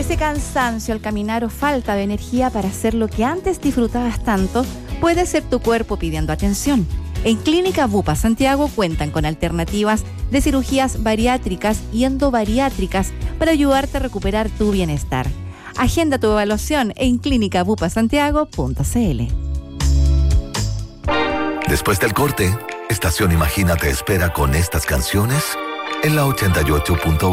ese cansancio al caminar o falta de energía para hacer lo que antes disfrutabas tanto, puede ser tu cuerpo pidiendo atención. En Clínica Bupa Santiago cuentan con alternativas de cirugías bariátricas y endobariátricas para ayudarte a recuperar tu bienestar. Agenda tu evaluación en clinicabupasantiago.cl. Después del corte, Estación Imagina te espera con estas canciones en la 88.1.